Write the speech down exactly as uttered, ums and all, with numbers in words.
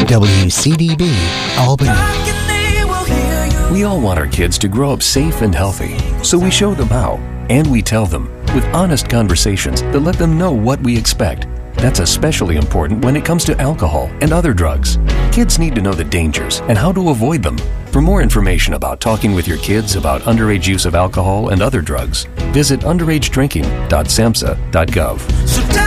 W C D B, Albany. We all want our kids to grow up safe and healthy, so we show them how, and we tell them with honest conversations that let them know what we expect. That's especially important when it comes to alcohol and other drugs. Kids need to know the dangers and how to avoid them. For more information about talking with your kids about underage use of alcohol and other drugs, visit underage drinking dot samhsa dot gov.